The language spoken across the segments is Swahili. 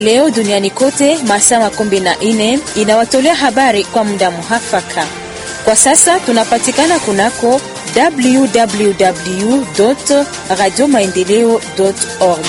Leo duniani kote masaa 14 inawatolea habari kwa muda muhafaka. Kwa sasa tunapatikana kunako www.radiomaendeleo.org.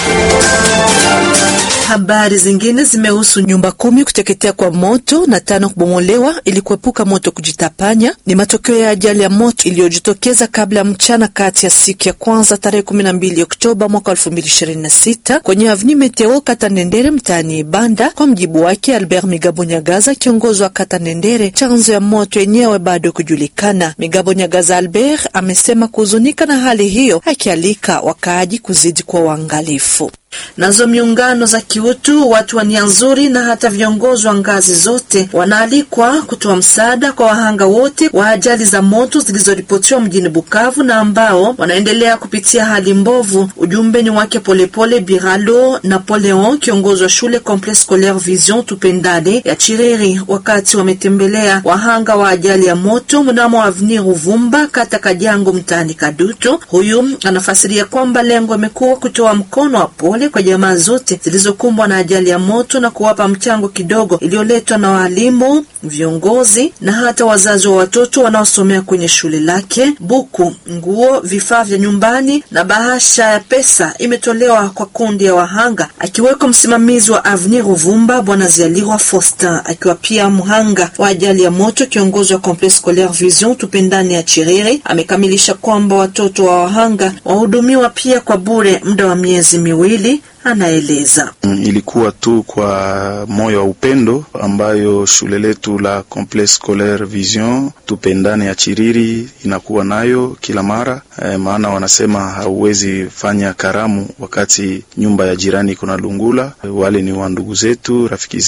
Habari zingine zimehusu nyumba 10 kuteketea kwa moto na 5 kubomolewa ili kuepuka moto kujitapanya. Ni matokeo ya ajali ya moto iliyojitokeza kabla ya mchana kati ya siku ya kwanza tarehe 12 Oktoba mwaka 2026 kwenye Avenue Meteo kata Ndendere mtaani Ibanda. Kwa mjibu wake Albert Migabo Nyagaza, kiongozi wa kata Ndendere, chanzo ya moto yenyewe bado kujulikana. Migabo Nyagaza Albert amesema kuhuzunika na hali hiyo, akialika wakaaji kuzidi kwa uangalifu. Nazo miungano za kiutu, watu wa nia nzuri na hata viongozi wa ngazi zote wanaalikwa kutoa msaada kwa wahanga wote wa ajali za moto zilizoripotiwa mjini Bukavu na ambao wanaendelea kupitia hali mbovu. Ujumbe ni wake Polepole Biralo Napoleon, kiongozi wa shule Complexe Scolaire Vision Tupendane ya Chiriri, wakati wametembelea wahanga wa ajali ya moto mnamo Avenue Ruvumba kata Kajango mtaani Kaduto. Huyu anafasiria kwamba lengo imekuwa kutoa mkono wa pole kwa jamaa zote zilizokumbwa na ajali ya moto na kuwapa mchango kidogo iliyoletwa na walimu, viongozi na hata wazazi wa watoto wanaosomea kwenye shule lake. Buku, nguo, vifaa vya nyumbani na bahasha ya pesa imetolewa kwa kundi ya wahanga, akiweko msimamizi wa Avenue Ruvumba Bwana Zialirwa Faustin, akiwa pia mhanga wa ajali ya moto. Kiongozi wa Complexe Scolaire Vision Tupendane ya Chiriri amekamilisha kwamba watoto wa wahanga wahudumiwa pia kwa bure muda wa miezi miwili. Anaeleza ilikuwa tu kwa moyo wa upendo ambayo shule letu la Complexe Scolaire Vision Tupendane ya Chiriri inakuwa nayo kila mara. Maana wanasema hauwezi fanya karamu wakati nyumba ya jirani kuna lungula. Wale ni wandugu zetu,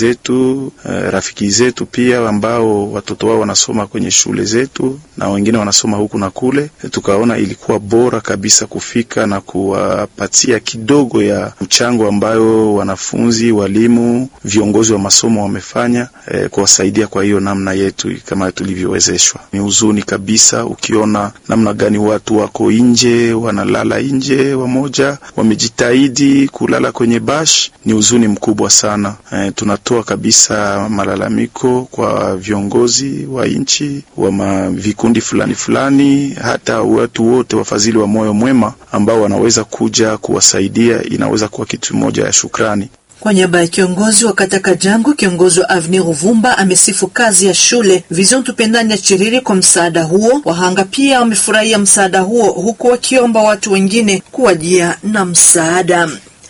rafiki zetu pia ambao watoto wao wanasoma kwenye shule zetu na wengine wanasoma huku na kule. Tukaona ilikuwa bora kabisa kufika na kuwapatia kidogo ya mchango ambayo wanafunzi, walimu, viongozi wa masomo wamefanya kuwasaidia kwa hiyo namna yetu kama tulivyowezeshwa. Ni huzuni kabisa ukiona namna gani watu wako nje, wanalala nje, wamoja wamejitahidi kulala kwenye bash. Ni huzuni mkubwa sana. Tunatoa kabisa malalamiko kwa viongozi wa nchi, wa vikundi fulani, hata watu wote wafadhili wa moyo mwema ambao wanaweza kuja kuwasaidia. Inaweza kuwa kitu moja ya shukrani. Kwa niaba ya kiongozi wa kata Kajango, kiongozi wa Avenue Ruvumba amesifu kazi ya shule Vision Tupendane ya Chiriri kwa msaada huo. Wahanga pia wamefurahia msaada huo, huku wakiomba watu wengine kuwajia na msaada.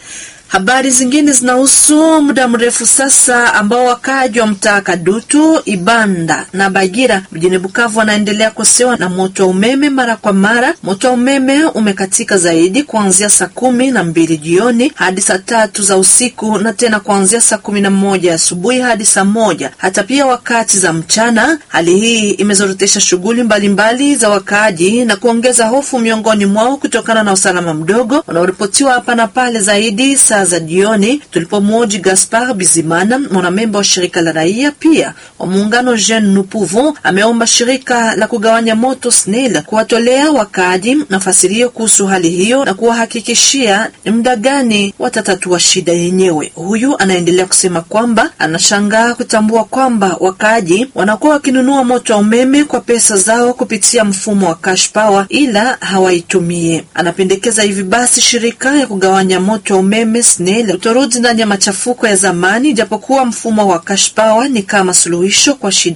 Habari zingine zinahusu muda mrefu sasa ambao wakaaji wa mtaa Kadutu, Ibanda na Bagira mjini Bukavu wanaendelea kusewa na moto wa umeme mara kwa mara. Moto wa umeme umekatika zaidi kuanzia saa 12 jioni hadi saa 3 za usiku na tena kuanzia saa 11 asubuhi hadi saa 1 hata pia wakati za mchana. Hali hii imezorotesha shughuli mbalimbali za wakaaji na kuongeza hofu miongoni mwao kutokana na usalama mdogo unaoripotiwa hapa na pale, zaidi saa za jioni tulipomwoji Gaspar Bizimana, mwanamemba wa shirika la raia pia wa muungano Jeune Nous Pouvons, ameomba shirika la kugawanya moto SNEL kuwatolea wakaaji nafasirio kuhusu hali hiyo na kuwahakikishia ni muda gani watatatua shida yenyewe. Huyu anaendelea kusema kwamba anashangaa kutambua kwamba wakaaji wanakuwa wakinunua moto wa umeme kwa pesa zao kupitia mfumo wa cash power ila hawaitumie. Anapendekeza hivi basi shirika ya kugawanya moto wa umeme SNEL utorudi ndani ya machafuko ya zamani, japokuwa mfumo wa cash power ni kama suluhisho kwa shida